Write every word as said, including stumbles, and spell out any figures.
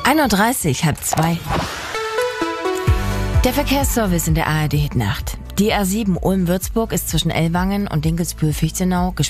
ein Uhr dreißig, halb zwei. Der Verkehrsservice in der A R D Hitnacht. Die A sieben Ulm-Würzburg ist zwischen Ellwangen und Dinkelsbühl-Fichtenau